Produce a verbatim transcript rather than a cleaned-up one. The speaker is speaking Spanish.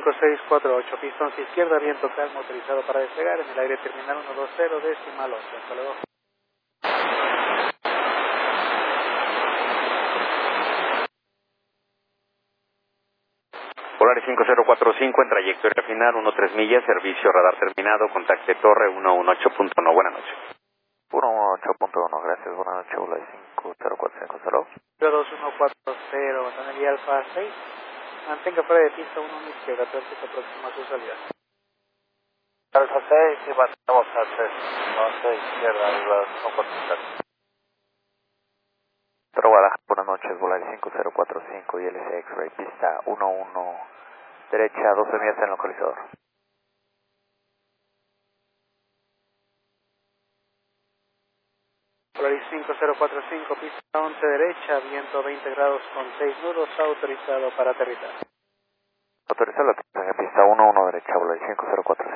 cinco seis cuatro ocho, pistón izquierda, viento cal motorizado para despegar, en el aire terminal uno dos cero, decimal ocho, hasta luego. Polaris cinco cero cuatro cinco en trayectoria final, uno tres millas, servicio radar terminado, contacte torre uno uno ocho punto uno, buenas noches. uno uno ocho punto uno, gracias, buenas noches, Polaris cinco cero cuatro cinco, saludos. cero dos uno cuatro cero, Antonio Alfa seis, mantenga fuera de pista uno uno izquierda, tránsito próximo a su salida. Alfa seis, y mantenemos a tres, once izquierda, arriba, no contestar. Pero Guadalajara, buenas noches, Polaris cinco cero cuatro cinco y L C X-Ray, pista uno uno, derecha, doce millas en el localizador. Polaris cinco cero cuatro cinco, pista once derecha, viento veinte grados con seis nudos, autorizado para aterrizar. Autorizado la pista uno uno derecha, Polaris cinco cero cuatro cinco.